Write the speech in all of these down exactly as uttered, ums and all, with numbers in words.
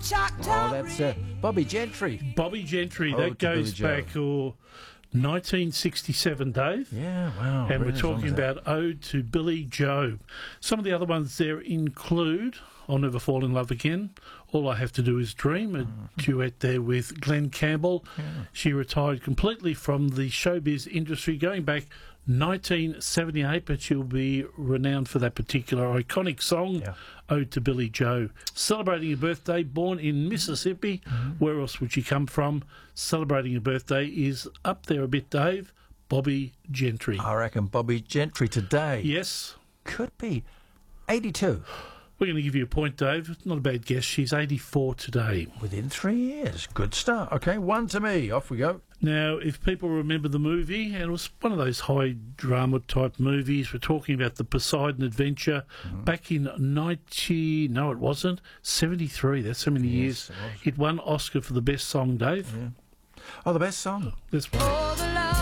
Oh, that's uh, Bobby Gentry. Bobby Gentry. Ode That to goes Billy back oh, nineteen sixty-seven, Dave. Yeah, wow. And really we're talking is that? about Ode to Billy Joe. Some of the other ones there include I'll Never Fall in Love Again, All I Have to Do Is Dream, a mm-hmm. duet there with Glenn Campbell. Yeah. She retired completely from the showbiz industry going back nineteen seventy-eight, but she'll be renowned for that particular iconic song, yeah. Ode to Billy Joe. Celebrating her birthday, born in Mississippi. Mm-hmm. Where else would she come from? Celebrating her birthday is up there a bit, Dave. Bobby Gentry. I reckon Bobby Gentry today. Yes. Could be eighty-two. We're going to give you a point, Dave. Not a bad guess. She's eighty-four today. Within three years. Good start. Okay, one to me. Off we go. Now, if people remember the movie, and it was one of those high drama type movies, we're talking about the Poseidon Adventure mm-hmm. back in ninety, no it wasn't, seventy-three, that's so many yes, years. It, it won Oscar for the best song, Dave. Yeah. Oh, the best song? That's right.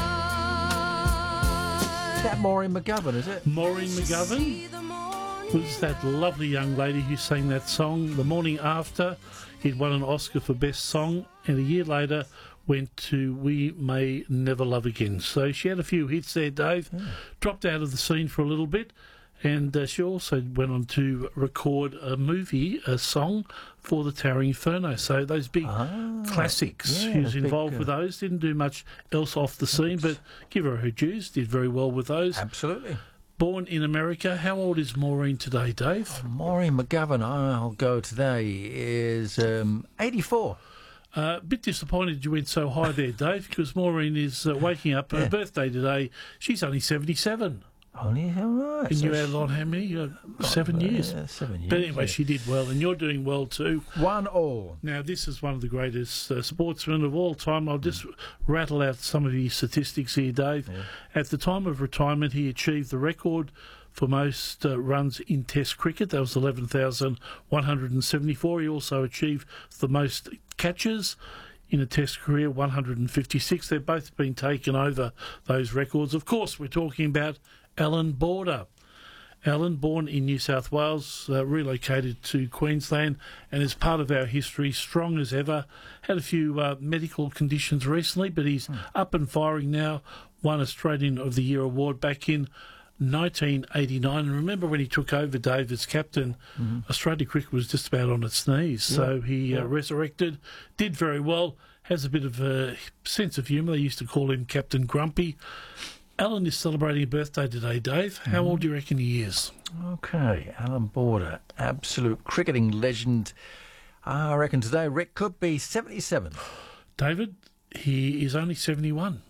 Is that Maureen McGovern, is it? Maureen McGovern was that lovely young lady who sang that song. The morning after, it won an Oscar for best song, and a year later went to We May Never Love Again. So she had a few hits there, Dave. Yeah. Dropped out of the scene for a little bit, and uh, she also went on to record a movie, a song for the Towering Inferno. So those big ah, yeah, classics. She was involved big, uh, with those. Didn't do much else off the scene, but give her her dues. Did very well with those. Absolutely. Born in America. How old is Maureen today, Dave? Oh, Maureen McGovern, I'll go today, is um, eighty-four. A uh, bit disappointed you went so high there, Dave, because Maureen is uh, waking up. Her yeah. birthday today. She's only seventy-seven. Only, all right. And so you added on how many? Uh, seven uh, years. Yeah, seven years. But anyway, yeah. she did well, and you're doing well too. One all. Now, this is one of the greatest uh, sportsmen of all time. I'll just mm. rattle out some of his statistics here, Dave. Yeah. At the time of retirement, he achieved the record for most uh, runs in Test cricket. That was eleven thousand one hundred seventy-four. He also achieved the most catches in a Test career, one hundred fifty-six. They've both been taken over, those records. Of course, we're talking about Alan Border. Alan, born in New South Wales, uh, relocated to Queensland, and is part of our history, strong as ever. Had a few uh, medical conditions recently, but he's mm. up and firing now. Won Australian of the Year award back in nineteen eighty-nine. And remember when he took over, Dave, as captain, mm-hmm. Australia cricket was just about on its knees. Yeah. So he yeah. uh, resurrected, did very well, has a bit of a sense of humour. They used to call him Captain Grumpy. Alan is celebrating a birthday today, Dave. How mm. old do you reckon he is? Okay, Alan Border, absolute cricketing legend. I reckon today Rick could be seventy-seven. David, he is only seventy-one.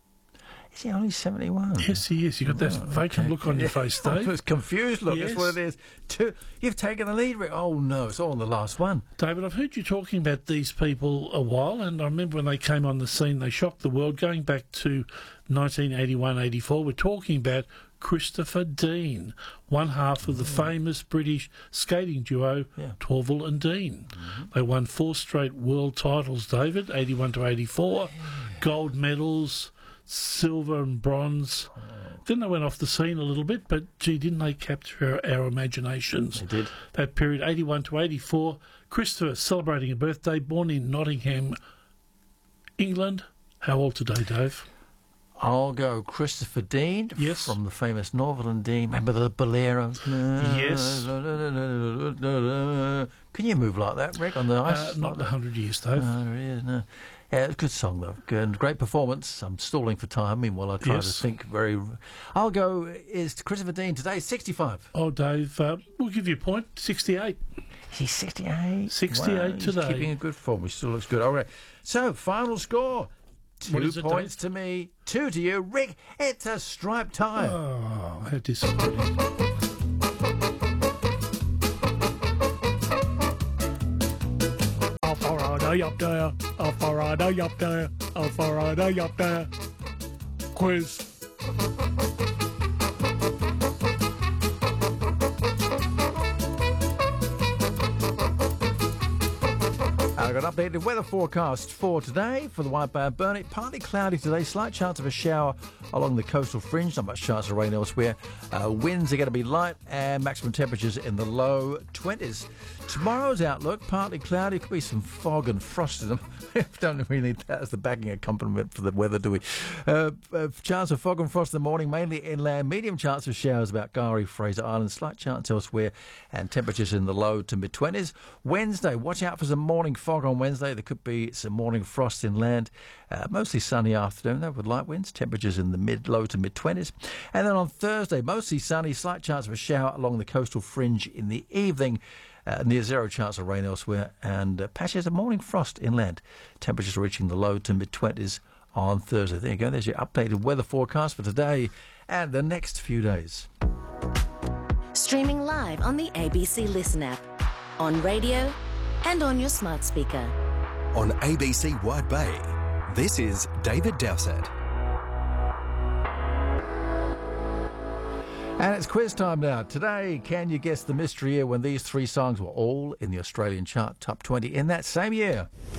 Is he only seventy-one? Yes, he is. You've got that oh, vacant okay. look on your face, Dave. I was confused look, yes. That's what it is. Two, you've taken the lead, Rick. Oh, no, it's all in the last one. David, I've heard you talking about these people a while, and I remember when they came on the scene, they shocked the world. Going back to nineteen eighty-one eighty-four, we're talking about Christopher Dean, one half of the mm. famous British skating duo, yeah. Torvill and Dean. Mm-hmm. They won four straight world titles, David, eighty-one to eighty-four, yeah. gold medals, silver and bronze. Oh. Then they went off the scene a little bit, but gee, didn't they capture our, our imaginations? They did. That period, eighty-one to eighty-four. Christopher celebrating a birthday, born in Nottingham, England. How old today, Dave? I'll go Christopher Dean. Yes. From the famous Northern and Dean. Remember the Bolero? Yes. Can you move like that, Rick, on the ice? Uh, not like a hundred years, Dave. No, it is, no. Yeah, it's a good song, though. Good, great performance. I'm stalling for time. Meanwhile, I try yes. to think very... I'll go, is Christopher Dean today sixty-five? Oh, Dave, uh, we'll give you a point. sixty-eight. He's sixty-eight? sixty-eight wow, today. He's keeping a good form. He still looks good. All right. So, final score. Two it, points Dave? to me, two to you. Rick, it's a stripe time. Oh, how disappointing. Oh, Friday up there. Oh, Friday up there. Oh, Friday up there. Quiz. I got an updated weather forecast for today for the White Bear Burnett. Partly cloudy today, slight chance of a shower along the coastal fringe, not much chance of rain elsewhere. Uh, winds are going to be light and maximum temperatures in the low twenties. Tomorrow's outlook, partly cloudy, could be some fog and frost in them. Don't really need that as the backing accompaniment for the weather, do we? Uh, uh, chance of fog and frost in the morning, mainly inland. Medium chance of showers about Gowrie, Fraser Island. Slight chance elsewhere, and temperatures in the low to mid-twenties. Wednesday, watch out for some morning fog on Wednesday. There could be some morning frost inland. Uh, mostly sunny afternoon, though, with light winds. Temperatures in the mid-low to mid-twenties. And then on Thursday, mostly sunny. Slight chance of a shower along the coastal fringe in the evening. Uh, near zero chance of rain elsewhere, and uh, patches of morning frost inland. Temperatures reaching the low to mid-twenties on Thursday. There you go. There's your updated weather forecast for today and the next few days. Streaming live on the A B C Listen app, on radio and on your smart speaker. On A B C White Bay, this is David Dowsett. And it's quiz time now. Today, can you guess the mystery year when these three songs were all in the Australian chart top twenty in that same year?